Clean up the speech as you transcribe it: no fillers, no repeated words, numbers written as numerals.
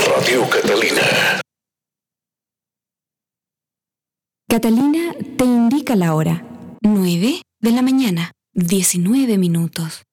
Radio Catalina. Catalina te indica la hora. 9 de la mañana, 19 minutos.